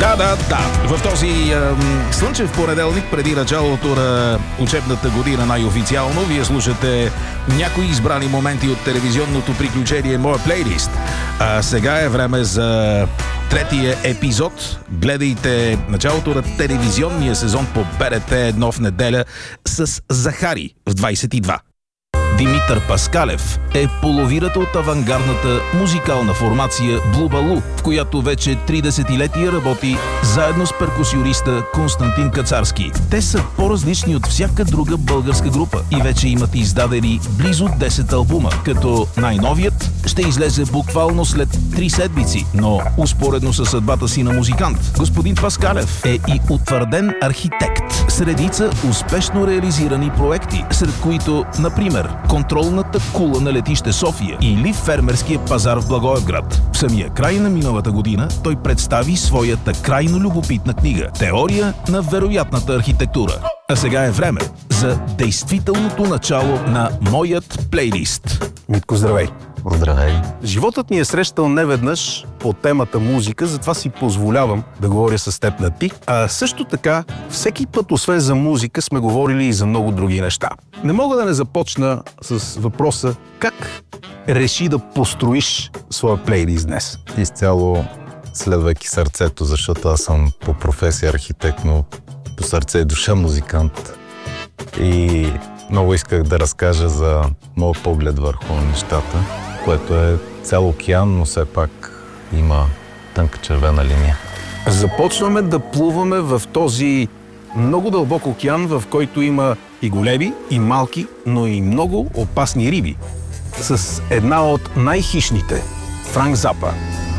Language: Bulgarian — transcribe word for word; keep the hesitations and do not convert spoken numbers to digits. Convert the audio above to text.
Да, да, да. В този е, слънчев понеделник, преди началото на учебната година най-официално, вие слушате някои избрани моменти от телевизионното приключение Моя плейлист. А сега е време за третия епизод. Гледайте началото на телевизионния сезон по Б Р Т едно в неделя с Захари в двайсет и два. Димитър Паскалев е половирата от авангардната музикална формация Блубалу, в която вече три десетилетия работи заедно с перкусиониста Константин Кацарски. Те са по-различни от всяка друга българска група и вече имат издадени близо десет албума, като най-новият ще излезе буквално след три седмици, но успоредно със съдбата си на музикант, господин Паскалев е и утвърден архитект с редица успешно реализирани проекти, сред които, например, контролната кула на летище София или фермерския пазар в Благоевград. В самия край на миналата година той представи своята крайно любопитна книга «Теория на вероятната архитектура». А сега е време за действителното начало на Моят плейлист. Митко, здравей! Здравей! Животът ни е срещал неведнъж по темата музика, затова си позволявам да говоря с теб на ти. А също така, всеки път, освен за музика, сме говорили и за много други неща. Не мога да не започна с въпроса как реши да построиш своя плейлист днес? Изцяло следвайки сърцето, защото аз съм по професия архитект, но по сърце и душа музикант. И много исках да разкажа за моят поглед върху нещата, което е цял океан, но все пак има тънка червена линия. Започваме да плуваме в този много дълбок океан, в който има и големи, и малки, но и много опасни риби. С една от най-хищните – Франк Запа.